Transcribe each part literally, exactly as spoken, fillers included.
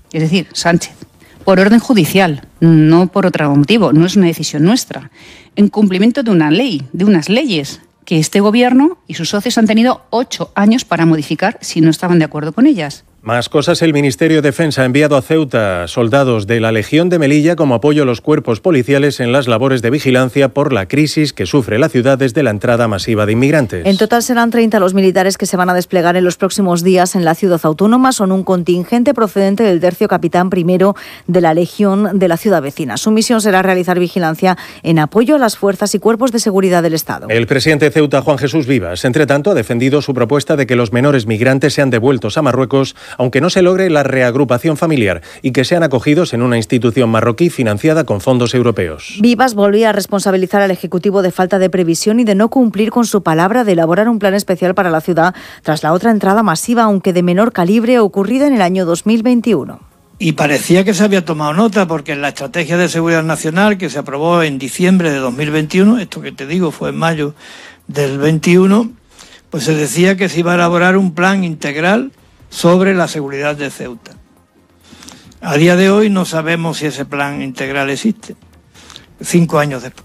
es decir, Sánchez, por orden judicial, no por otro motivo, no es una decisión nuestra, en cumplimiento de una ley, de unas leyes que este Gobierno y sus socios han tenido ocho años para modificar si no estaban de acuerdo con ellas. Más cosas. El Ministerio de Defensa ha enviado a Ceuta soldados de la Legión de Melilla como apoyo a los cuerpos policiales en las labores de vigilancia por la crisis que sufre la ciudad desde la entrada masiva de inmigrantes. En total serán treinta los militares que se van a desplegar en los próximos días en la ciudad autónoma. Son un contingente procedente del tercio capitán primero de la Legión de la ciudad vecina. Su misión será realizar vigilancia en apoyo a las fuerzas y cuerpos de seguridad del Estado. El presidente de Ceuta, Juan Jesús Vivas, entre tanto, ha defendido su propuesta de que los menores migrantes sean devueltos a Marruecos, aunque no se logre la reagrupación familiar, y que sean acogidos en una institución marroquí financiada con fondos europeos. Vivas volvía a responsabilizar al Ejecutivo de falta de previsión y de no cumplir con su palabra de elaborar un plan especial para la ciudad tras la otra entrada masiva, aunque de menor calibre, ocurrida en el año dos mil veintiuno. Y parecía que se había tomado nota, porque en la Estrategia de Seguridad Nacional, que se aprobó en diciembre de dos mil veintiuno, esto que te digo fue en mayo del veintiuno, pues se decía que se iba a elaborar un plan integral sobre la seguridad de Ceuta. A día de hoy no sabemos si ese plan integral existe, cinco años después.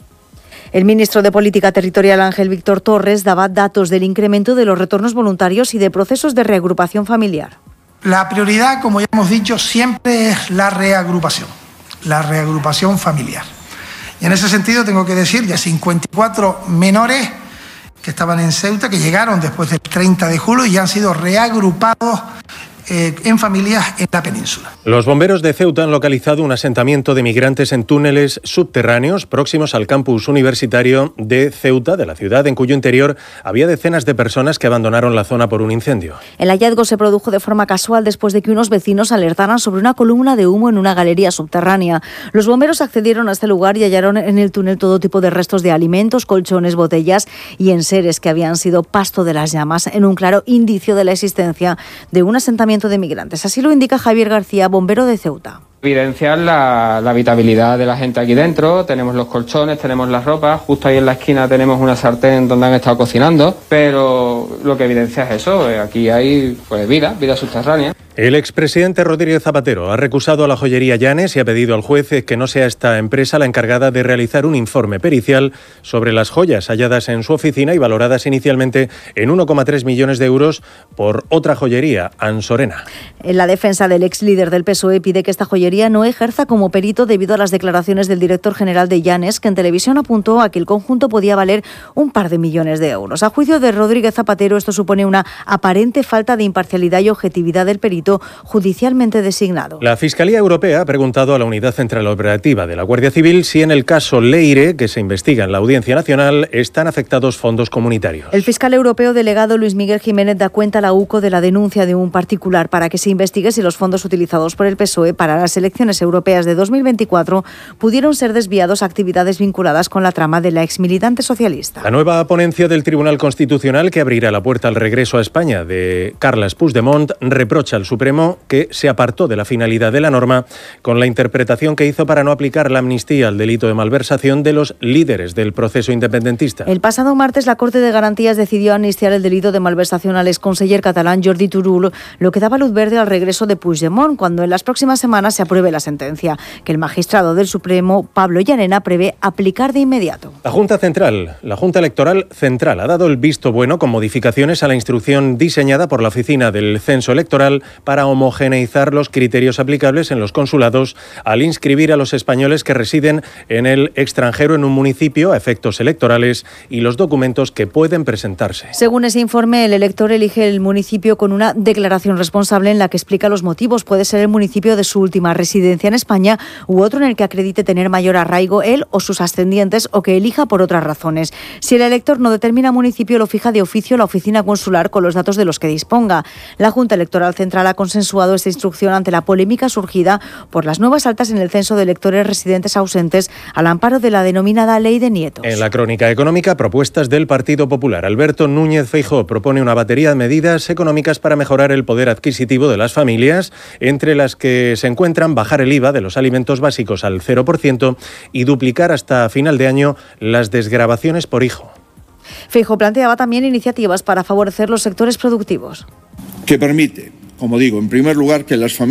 El ministro de Política Territorial, Ángel Víctor Torres, daba datos del incremento de los retornos voluntarios y de procesos de reagrupación familiar. La prioridad, como ya hemos dicho, siempre es la reagrupación, la reagrupación familiar. Y en ese sentido tengo que decir ya cincuenta y cuatro menores que estaban en Ceuta, que llegaron después del treinta de julio y han sido reagrupados eh, en familias en la península. Los bomberos de Ceuta han localizado un asentamiento de migrantes en túneles subterráneos próximos al campus universitario de Ceuta, de la ciudad, en cuyo interior había decenas de personas que abandonaron la zona por un incendio. El hallazgo se produjo de forma casual después de que unos vecinos alertaran sobre una columna de humo en una galería subterránea. Los bomberos accedieron a este lugar y hallaron en el túnel todo tipo de restos de alimentos, colchones, botellas y enseres que habían sido pasto de las llamas, en un claro indicio de la existencia de un asentamiento de migrantes. Así lo indica Javier García, bombero de Ceuta. Evidenciar la, la habitabilidad de la gente aquí dentro. Tenemos los colchones, tenemos las ropas, justo ahí en la esquina tenemos una sartén donde han estado cocinando, pero lo que evidencia es eso, aquí hay pues vida, vida subterránea. El expresidente Rodríguez Zapatero ha recusado a la joyería Llanes y ha pedido al juez que no sea esta empresa la encargada de realizar un informe pericial sobre las joyas halladas en su oficina y valoradas inicialmente en uno coma tres millones de euros por otra joyería, Ansorena. En la defensa del ex líder del P S O E pide que esta joyería no ejerza como perito debido a las declaraciones del director general de Llanes, que en televisión apuntó a que el conjunto podía valer un par de millones de euros. A juicio de Rodríguez Zapatero, esto supone una aparente falta de imparcialidad y objetividad del perito judicialmente designado. La Fiscalía Europea ha preguntado a la Unidad Central Operativa de la Guardia Civil si en el caso Leire, que se investiga en la Audiencia Nacional, están afectados fondos comunitarios. El fiscal europeo delegado Luis Miguel Jiménez da cuenta a la U C O de la denuncia de un particular para que se investigue si los fondos utilizados por el P S O E para las elecciones europeas de dos mil veinticuatro pudieron ser desviados a actividades vinculadas con la trama de la exmilitante socialista. La nueva ponencia del Tribunal Constitucional, que abrirá la puerta al regreso a España de Carles Puigdemont, reprocha al Supremo que se apartó de la finalidad de la norma con la interpretación que hizo para no aplicar la amnistía al delito de malversación de los líderes del proceso independentista. El pasado martes la Corte de Garantías decidió amnistiar el delito de malversación al exconseller catalán Jordi Turull, lo que daba luz verde al regreso de Puigdemont cuando en las próximas semanas se apruebe la sentencia, que el magistrado del Supremo, Pablo Llarena, prevé aplicar de inmediato. La Junta Central, la Junta Electoral Central, ha dado el visto bueno con modificaciones a la instrucción diseñada por la Oficina del Censo Electoral para homogeneizar los criterios aplicables en los consulados al inscribir a los españoles que residen en el extranjero en un municipio a efectos electorales y los documentos que pueden presentarse. Según ese informe, el elector elige el municipio con una declaración responsable en la que explica los motivos. Puede ser el municipio de su última residencia en España u otro en el que acredite tener mayor arraigo él o sus ascendientes o que elija por otras razones. Si el elector no determina municipio, lo fija de oficio la oficina consular con los datos de los que disponga. La Junta Electoral Central ha consensuado esta instrucción ante la polémica surgida por las nuevas altas en el censo de electores residentes ausentes al amparo de la denominada Ley de Nietos. En la crónica económica, propuestas del Partido Popular. Alberto Núñez Feijóo propone una batería de medidas económicas para mejorar el poder adquisitivo de las familias, entre las que se encuentran bajar el I V A de los alimentos básicos al cero por ciento y duplicar hasta final de año las desgravaciones por hijo. Feijóo planteaba también iniciativas para favorecer los sectores productivos. Que permite, como digo, en primer lugar, que las familias